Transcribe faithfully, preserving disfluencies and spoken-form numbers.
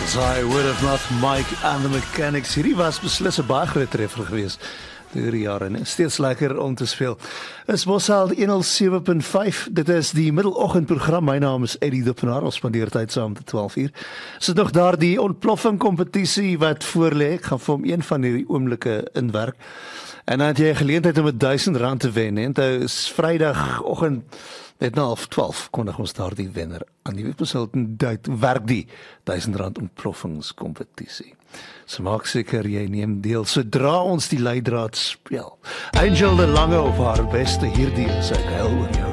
Beatles, I Would Have Not, Mike and the Mechanics. Hierdie was beslis 'n baie groot treffer gewees deur die jare en steeds lekker om te speel. Is Bosveld honderd sewe punt vyf. Dit is die middeloggendprogram. My naam is Eddie Dippenaar. Ons spandeer tyd saam tot twaalf uur. Sit nog daar die ontploffing kompetisie wat voorlê. Ek gaan vir hom een van hierdie oomblikke inwerk. En dan het jy 'n geleentheid om duisend rand te wen. En dit is Vrydagoggend net na half twaalf kondig ons daardie wenner aan die webwerf duid werk die duisend rand ontploffingskompetisie. So maak seker jy neem deel sodra ons die leidraad speel. Angel de Lange op haar beste hierdie is ek hel oor jou.